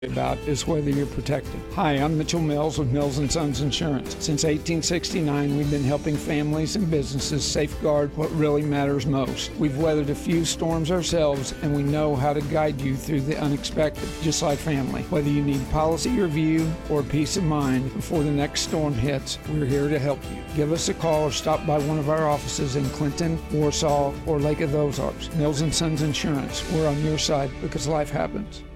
about is whether you're protected. Hi, I'm Mitchell Mills with Mills & Sons Insurance. Since 1869, we've been helping families and businesses safeguard what really matters most. We've weathered a few storms ourselves, and we know how to guide you through the unexpected, just like family. Whether you need policy review or peace of mind before the next storm hits, we're here to help you. Give us a call or stop by one of our offices in Clinton, Warsaw, or Lake of the Ozarks. Mills & Sons Insurance. We're on your side because life happens.